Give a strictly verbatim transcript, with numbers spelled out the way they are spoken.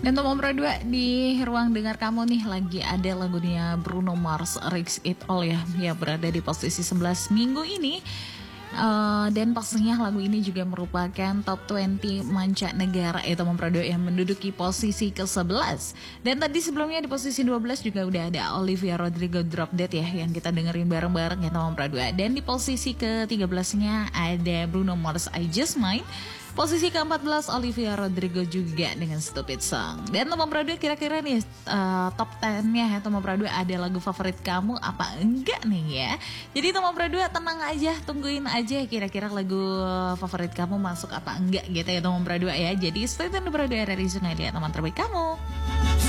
Dan nomor dua di ruang dengar kamu nih lagi ada lagunya Bruno Mars, Risk It All ya, ya berada di posisi sebelas minggu ini. Uh, dan pastinya lagu ini juga merupakan top dua puluh mancanegara yaitu memproduksi yang menduduki posisi ke sebelas. Dan tadi sebelumnya di posisi dua belas juga udah ada Olivia Rodrigo Drop Dead ya yang kita dengerin bareng-bareng ya memproduksi. Dan di posisi ke tiga belas-nya ada Bruno Mars I Just Mine. Posisi ke empat belas Olivia Rodrigo juga dengan Stupid Song. Dan nomor produk kira-kira nih uh, top sepuluh-nya atau nomor produk ada lagu favorit kamu apa enggak nih ya. Jadi nomor produk tenang aja, tungguin aja kira-kira lagu favorit kamu masuk apa enggak gitu ya nomor produk ya. Jadi stay tune di produk R R I Sungai dia teman terbaik kamu.